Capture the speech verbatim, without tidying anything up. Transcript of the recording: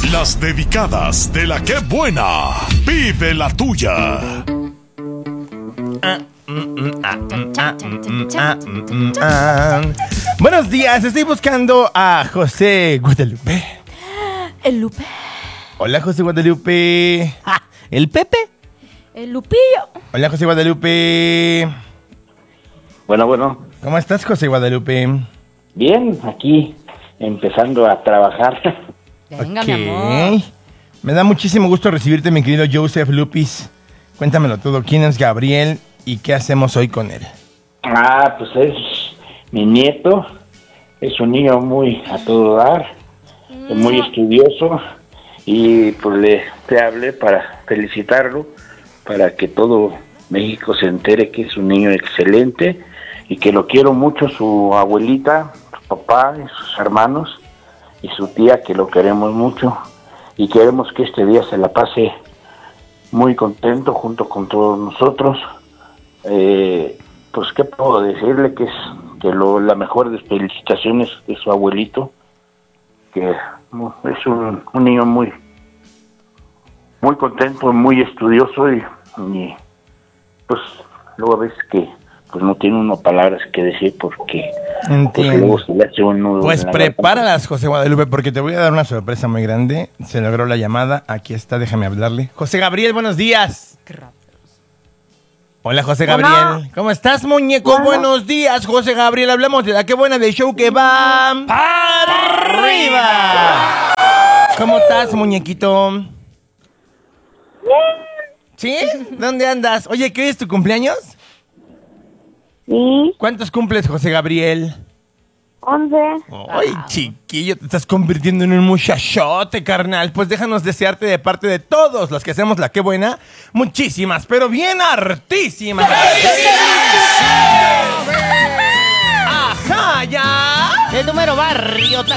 Las dedicadas de la que buena. Vive la tuya. Buenos días, estoy buscando a José Guadalupe. El Lupe. Hola, José Guadalupe. Ah, ¿el Pepe? El Lupillo. Hola, José Guadalupe. Bueno, bueno. ¿Cómo estás, José Guadalupe? Bien, aquí empezando a trabajar. Venga, Okay. mi amor. Me da muchísimo gusto recibirte, mi querido Joseph Lupis. Cuéntamelo todo. ¿Quién es Gabriel y qué hacemos hoy con él? Ah, pues es mi nieto. Es un niño muy a todo dar, muy estudioso. Y pues le te hablé para felicitarlo, para que todo México se entere que es un niño excelente y que lo quiero mucho, su abuelita, su papá y sus hermanos y su tía, que lo queremos mucho y queremos que este día se la pase muy contento junto con todos nosotros. Eh, pues qué puedo decirle, que es que lo, la mejor de felicitaciones de su abuelito, que es un, un niño muy muy contento, muy estudioso y, y pues luego a veces que pues no tiene uno palabras que decir porque pues, luego se le hace un nudo. Pues prepáralas, José Guadalupe, porque te voy a dar una sorpresa muy grande. Se logró la llamada, aquí está, déjame hablarle. José Gabriel, buenos días. Hola, José Gabriel. Hola. ¿Cómo estás, muñeco? Hola. Buenos días, José Gabriel. Hablamos de la que buena del show que va para arriba. ¿Cómo estás, muñequito? Bien. ¿Sí? ¿Dónde andas? Oye, ¿qué es tu cumpleaños? Sí. ¿Cuántos cumples, José Gabriel? Once. Ay, chiquillo, te estás convirtiendo en un muchachote, carnal. Pues déjanos desearte de parte de todos los que hacemos la que buena, muchísimas, pero bien hartísimas. ¡Ajá, ya! El número barrio,